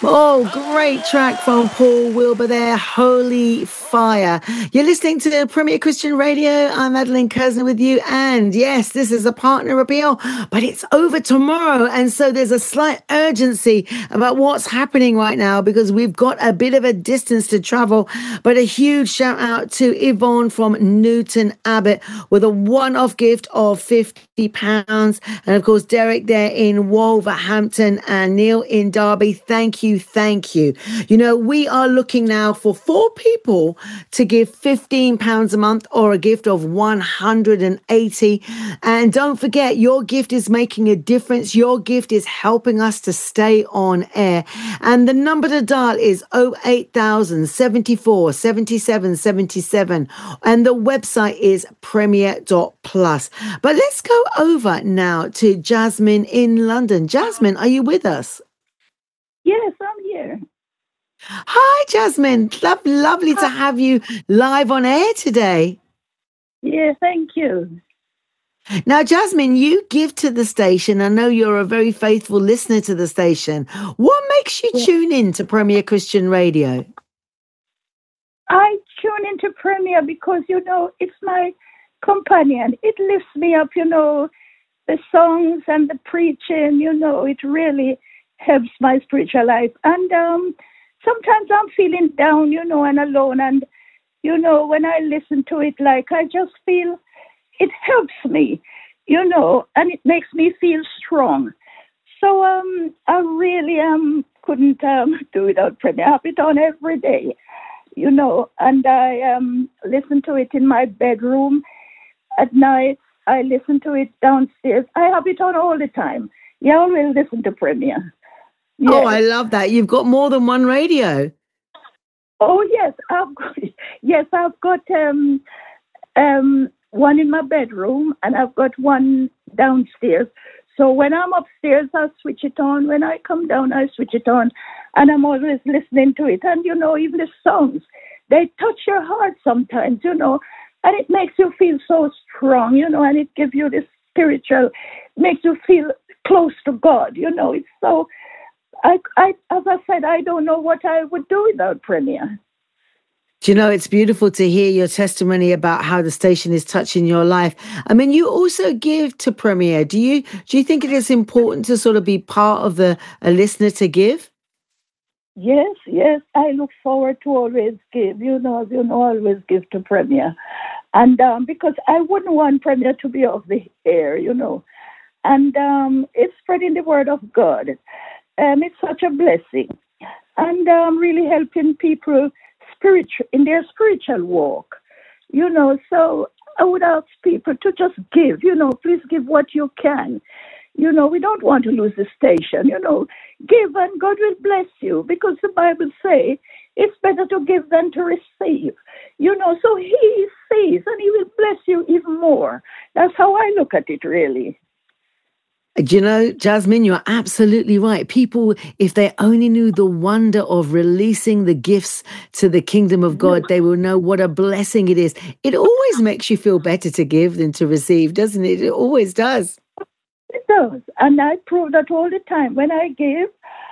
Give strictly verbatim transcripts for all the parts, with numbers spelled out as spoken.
Oh, great track from Paul Wilbur there, Holy Fire. You're listening to Premier Christian Radio. I'm Madeline Cousin with you. And yes, this is a partner appeal, but it's over tomorrow. And so there's a slight urgency about what's happening right now because we've got a bit of a distance to travel. But a huge shout out to Yvonne from Newton Abbott with a one-off gift of fifty pounds. And of course, Derek there in Wolverhampton and Neil in Derby. Thank you. Thank you. You know, we are looking now for four people to give fifteen pounds a month or a gift of one hundred eighty. And don't forget, your gift is making a difference. Your gift is helping us to stay on air. And the number to dial is oh eight thousand seventy-four seventy-seven seventy-seven. And the website is premier dot plus. But let's go over now to Jasmine in London. Jasmine, are you with us? Yes, I'm here. Hi, Jasmine. Lo- lovely to have you live on air today. Yeah, thank you. Now, Jasmine, you give to the station. I know you're a very faithful listener to the station. What makes you Yeah. tune in to Premier Christian Radio? I tune into Premier because, you know, it's my companion. It lifts me up, you know, the songs and the preaching, you know, it really helps my spiritual life. And um, sometimes I'm feeling down, you know, and alone. And, you know, when I listen to it, like, I just feel it helps me, you know, and it makes me feel strong. So um, I really um, couldn't um, do without Premier. I have it on every day, you know, and I um, listen to it in my bedroom at night. I listen to it downstairs. I have it on all the time. Yeah, I always listen to Premier. Oh, Yes. I love that. You've got more than one radio. Oh, yes. I've got, yes, I've got um, um, one in my bedroom and I've got one downstairs. So when I'm upstairs, I switch it on. When I come down, I switch it on. And I'm always listening to it. And, you know, even the songs, they touch your heart sometimes, you know, and it makes you feel so strong, you know, and it gives you this spiritual, makes you feel close to God, you know. It's so, I, I, as I said, I don't know what I would do without Premier. Do you know, it's beautiful to hear your testimony about how the station is touching your life. I mean, you also give to Premier. Do you do you think it is important to sort of be part of the a listener to give? Yes, yes, I look forward to always give, you know, you know, always give to Premier. And um, because I wouldn't want Premier to be off the air, you know. And um, it's spreading the word of God. Um, it's such a blessing. And um, really helping people spiritual in their spiritual walk, you know. So I would ask people to just give, you know, please give what you can. You know, we don't want to lose the station, you know. Give and God will bless you because the Bible says it's better to give than to receive. You know, so he sees and he will bless you even more. That's how I look at it, really. Do you know, Jasmine, you're absolutely right. People, if they only knew the wonder of releasing the gifts to the kingdom of God, they will know what a blessing it is. It always makes you feel better to give than to receive, doesn't it? It always does. It does. And I prove that all the time. When I give,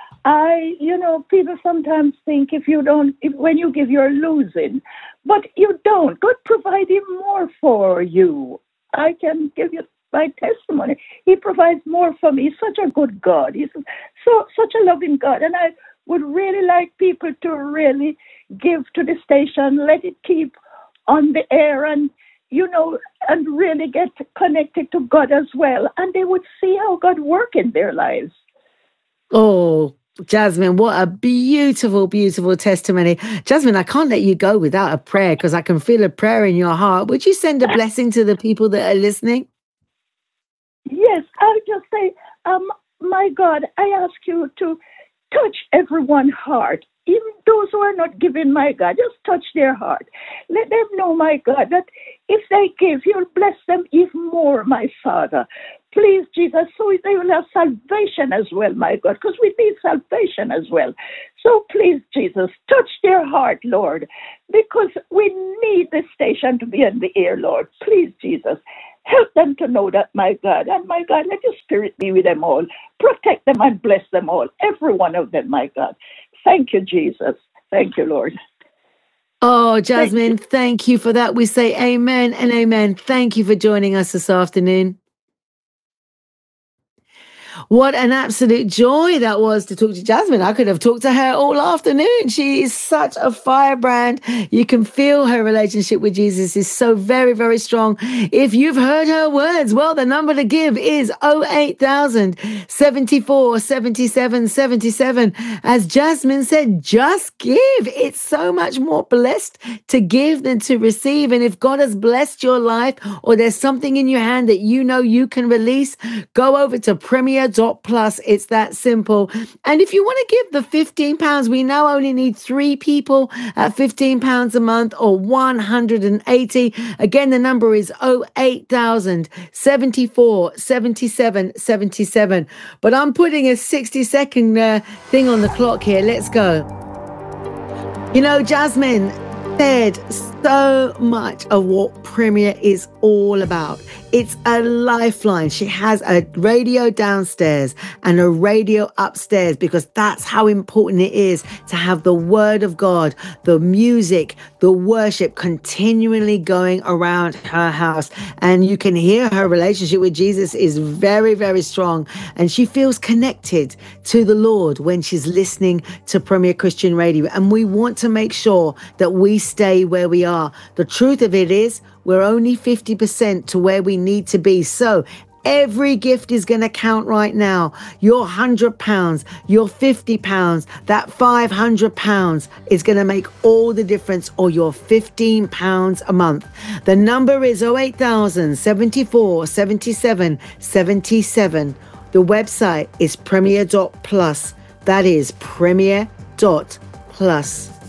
I, you know, people sometimes think if you don't, if, when you give, you're losing. But you don't. God provided more for you. I can give you my testimony. He provides more for me. He's such a good God. He's so such a loving God. And I would really like people to really give to the station, let it keep on the air and, you know, and really get connected to God as well. And they would see how God works in their lives. Oh, Jasmine, what a beautiful, beautiful testimony. Jasmine, I can't let you go without a prayer because I can feel a prayer in your heart. Would you send a blessing to the people that are listening? Yes, I would just say, um, my God, I ask you to touch everyone's heart, even those who are not giving, my God, just touch their heart. Let them know, my God, that if they give, you'll bless them even more, my Father. Please, Jesus, so they will have salvation as well, my God, because we need salvation as well. So please, Jesus, touch their heart, Lord, because we need the station to be in the air, Lord. Please, Jesus. Help them to know that, my God. And my God, let your spirit be with them all. Protect them and bless them all. Every one of them, my God. Thank you, Jesus. Thank you, Lord. Oh, Jasmine, thank you. thank you for that. We say amen and amen. Thank you for joining us this afternoon. What an absolute joy that was to talk to Jasmine. I could have talked to her all afternoon. She is such a firebrand. You can feel her relationship with Jesus is so very, very strong. If you've heard her words, well, the number to give is oh eight thousand, seventy-four, seventy-seven, seventy-seven. As Jasmine said, just give. It's so much more blessed to give than to receive. And if God has blessed your life or there's something in your hand that you know you can release, go over to Premier Dot Plus. It's that simple. And if you want to give the fifteen pounds, we now only need three people at fifteen pounds a month or one hundred eighty. Again, the number is oh eight thousand, seventy-four, seventy-seven, seventy-seven. But I'm putting a sixty second uh, thing on the clock here. Let's go. You know, Jasmine said so much of what Premier is all about. It's a lifeline. She has a radio downstairs and a radio upstairs because that's how important it is to have the word of God, the music, the worship continually going around her house. And you can hear her relationship with Jesus is very, very strong. And she feels connected to the Lord when she's listening to Premier Christian Radio. And we want to make sure that we stay where we are. The truth of it is, we're only fifty percent to where we need to be. So every gift is going to count right now. Your one hundred pounds, your fifty pounds, that five hundred pounds is going to make all the difference, or your fifteen pounds a month. The number is oh eight thousand, seventy-four, seventy-seven, seventy-seven. The website is Premier Dot Plus. That is Premier Dot Plus.